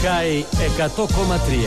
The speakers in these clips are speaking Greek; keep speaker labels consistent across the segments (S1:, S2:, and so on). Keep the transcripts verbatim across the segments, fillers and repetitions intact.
S1: Sky εκατό κόμμα τρία.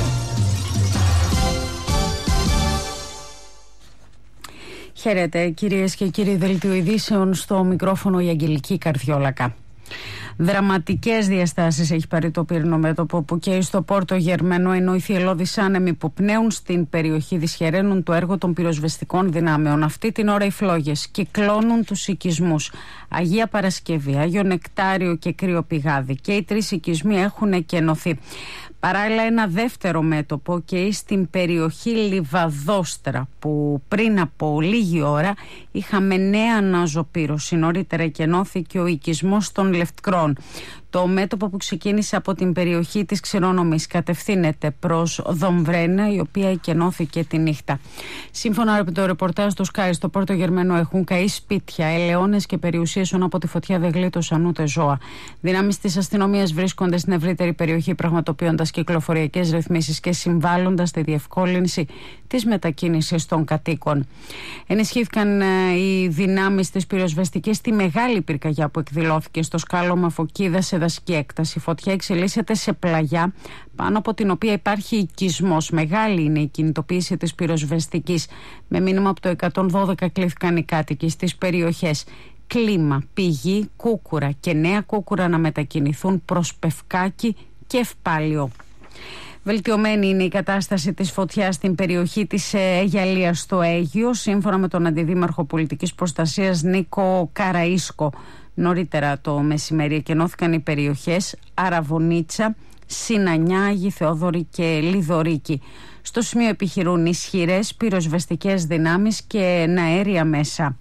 S2: Χαίρετε κυρίες και κύριοι, δελτίο ειδήσεων, στο μικρόφωνο η Αγγελική Καρδιόλακα. Δραματικές διαστάσεις έχει πάρει το πύρινο μέτωπο που καίει στο Πόρτο Γερμένο, ενώ οι θυελλώδεις άνεμοι που πνέουν στην περιοχή δυσχεραίνουν το έργο των πυροσβεστικών δυνάμεων. Αυτή την ώρα οι φλόγες κυκλώνουν τους οικισμούς Αγία Παρασκευή, Άγιο Νεκτάριο και Κρύο Πηγάδι, και οι τρεις οικισμοί έχουν εκενωθεί. Παράλληλα, ένα δεύτερο μέτωπο και στην περιοχή Λιβαδόστρα, που πριν από λίγη ώρα είχαμε νέα αναζωπήρωση. Νωρίτερα εκενώθηκε ο οικισμός των Λευκρών. Το μέτωπο που ξεκίνησε από την περιοχή της Ξηρόνομης κατευθύνεται προς Δομβρένα, η οποία εκενώθηκε τη νύχτα. Σύμφωνα με το ρεπορτάζ του Sky, στο Πόρτο Γερμένο έχουν καεί σπίτια, ελαιώνες και περιουσίες, ενώ από τη φωτιά δεν γλίτωσαν ούτε ζώα. Δυνάμεις της αστυνομίας βρίσκονται στην ευρύτερη περιοχή, πραγματοποιώντας κυκλοφοριακές ρυθμίσεις και συμβάλλοντας στη διευκόλυνση της μετακίνησης των κατοίκων. Ενισχύθηκαν οι δυνάμεις της πυροσβεστικής στη μεγάλη πυρκαγιά που εκδηλώθηκε στο σκάλωμα Φωκίδα σε δασική έκταση. Η φωτιά εξελίσσεται σε πλαγιά, πάνω από την οποία υπάρχει οικισμός. Μεγάλη είναι η κινητοποίηση της πυροσβεστικής. Με μήνυμα από το εκατόν δώδεκα κλήθηκαν οι κάτοικοι στις περιοχές Κλίμα, Πηγή, Κούκουρα και Νέα Κούκουρα να μετακινηθούν προς Πευκάκη και Ευπάλιο. Βελτιωμένη είναι η κατάσταση της φωτιάς στην περιοχή της Αιγιαλίας στο Αίγιο, σύμφωνα με τον Αντιδήμαρχο Πολιτικής Προστασίας Νίκο Καραΐσκο. Νωρίτερα το μεσημέρι εκενώθηκαν οι περιοχές Αραβωνίτσα, Συνανιά, Άγιοι Θεόδωρη και Λιδωρίκη. Στο σημείο επιχειρούν ισχυρές πυροσβεστικές δυνάμεις και αέρια μέσα.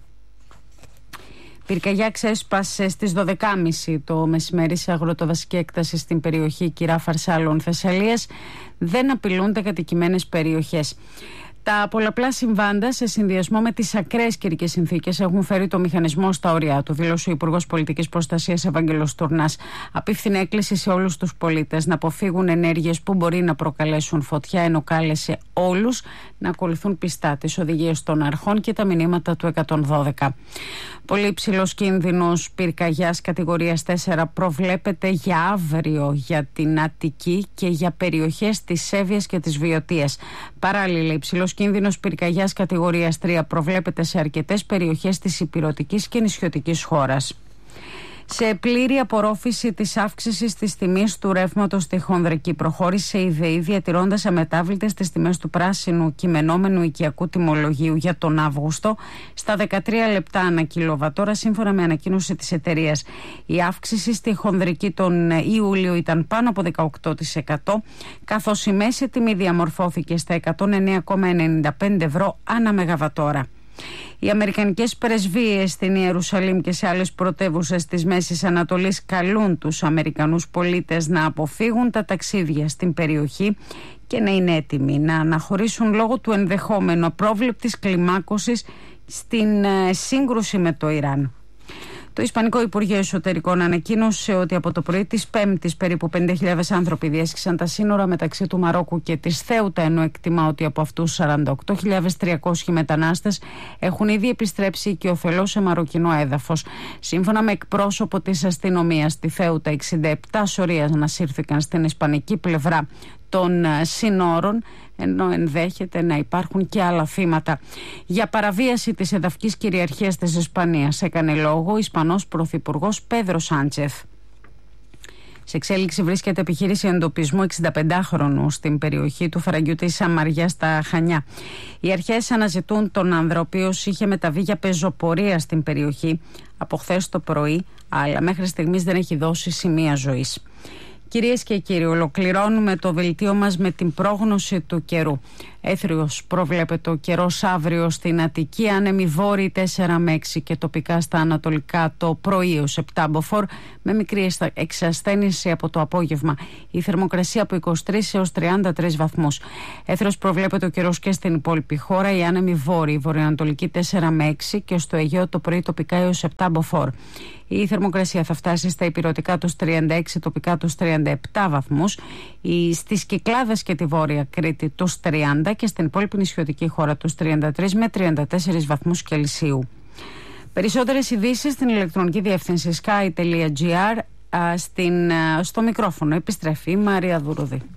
S2: Πυρκαγιά ξέσπασε στις δώδεκα και τριάντα το μεσημέρι σε αγροτοδασική έκταση στην περιοχή Κυρά Φαρσάλων Θεσσαλίας. Δεν απειλούνται κατοικημένες περιοχές. Τα πολλαπλά συμβάντα, σε συνδυασμό με τις ακραίες καιρικές συνθήκες, έχουν φέρει το μηχανισμό στα όρια του, δήλωσε ο Υπουργός Πολιτικής Προστασίας Ευάγγελος Τουρνάς. Απίφθινε έκκληση σε όλους τους πολίτες να αποφύγουν ενέργειες που μπορεί να προκαλέσουν φωτιά, ενώ κάλεσε όλους να ακολουθούν πιστά τις οδηγίες των αρχών και τα μηνύματα του εκατόν δώδεκα. Πολύ υψηλός κίνδυνος πυρκαγιάς κατηγορίας τέσσερα προβλέπεται για αύριο για την Αττική και για περιοχές της Σέβειας και της Βιωτίας. Παράλληλα, υψηλός κίνδυνος πυρκαγιάς κατηγορίας τρία προβλέπεται σε αρκετές περιοχές της ηπειρωτικής και νησιωτικής χώρας. Σε πλήρη απορρόφηση της αύξησης της τιμής του ρεύματος στη Χονδρική, προχώρησε η ΔΕΗ διατηρώντας αμετάβλητες τις τιμές του πράσινου κειμενόμενου οικιακού τιμολογίου για τον Αύγουστο στα δεκατρία λεπτά ανά κιλοβατόρα, σύμφωνα με ανακοίνωση της εταιρείας. Η αύξηση στη Χονδρική τον Ιούλιο ήταν πάνω από δεκαοκτώ τοις εκατό, καθώς η μέση τιμή διαμορφώθηκε στα εκατόν εννέα κόμμα ενενήντα πέντε ευρώ ανά μεγαβατόρα. Οι αμερικανικές πρεσβείες στην Ιερουσαλήμ και σε άλλες πρωτεύουσες της Μέσης Ανατολής καλούν τους Αμερικανούς πολίτες να αποφύγουν τα ταξίδια στην περιοχή και να είναι έτοιμοι να αναχωρήσουν λόγω του ενδεχόμενου απρόβλεπτης κλιμάκωσης στην ε, σύγκρουση με το Ιράν. Το Ισπανικό Υπουργείο Εσωτερικών ανακοίνωσε ότι από το πρωί της Πέμπτης περίπου πενήντα χιλιάδες άνθρωποι διέσχισαν τα σύνορα μεταξύ του Μαρόκου και της Θέουτα, ενώ εκτιμά ότι από αυτούς σαράντα οκτώ χιλιάδες τριακόσιοι μετανάστες έχουν ήδη επιστρέψει οικειοθελώς σε μαροκινό έδαφος. Σύμφωνα με εκπρόσωπο της αστυνομίας στη Θέουτα, εξήντα επτά σωρίες ανασύρθηκαν στην ισπανική πλευρά των συνόρων, ενώ ενδέχεται να υπάρχουν και άλλα θύματα. Για παραβίαση της εδαφικής κυριαρχίας της Ισπανίας έκανε λόγο ο Ισπανός Πρωθυπουργός Πέδρο Σάντσεφ. Σε εξέλιξη βρίσκεται επιχείρηση εντοπισμού εξηνταπεντάχρονου στην περιοχή του Φαραγγιού της Σαμαριά στα Χανιά. Οι αρχές αναζητούν τον άνδρα, ο οποίος είχε μεταβεί για πεζοπορία στην περιοχή από χθες το πρωί, αλλά μέχρι στιγμής δεν έχει δώσει σημεία ζωής. Κυρίες και κύριοι, ολοκληρώνουμε το δελτίο μας με την πρόγνωση του καιρού. Έθριος προβλέπεται ο καιρός αύριο στην Αττική, άνεμοι βόρειοι τέσσερα με έξι και τοπικά στα ανατολικά το πρωί ως επτά μποφόρ, με μικρή εξασθένηση από το απόγευμα. Η θερμοκρασία από είκοσι τρεις έως τριάντα τρεις βαθμούς. Έθριος προβλέπεται ο καιρός και στην υπόλοιπη χώρα, οι άνεμοι βόρειοι βορειοανατολικοί τέσσερα με έξι και στο Αιγαίο το πρωί τοπικά έως επτά μποφόρ. Η θερμοκρασία θα φτάσει στα ηπειρωτικά τους τριάντα έξι, τοπικά τους τριάντα επτά βαθμούς, στις Κυκλάδες και τη Βόρεια Κρήτη τους τριάντα και στην υπόλοιπη νησιωτική χώρα τους τριάντα τρεις με τριάντα τέσσερα βαθμούς Κελσίου. Περισσότερες ειδήσεις στην ηλεκτρονική διεύθυνση sky τελεία gr, στην, στο μικρόφωνο επιστρέφει η Μαρία Δουρούδη.